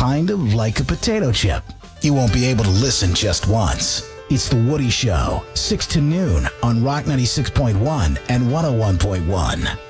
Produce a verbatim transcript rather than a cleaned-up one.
kind of like a potato chip. You won't be able to listen just once. It's The Woody Show, six to noon on Rock ninety-six point one and one oh one point one.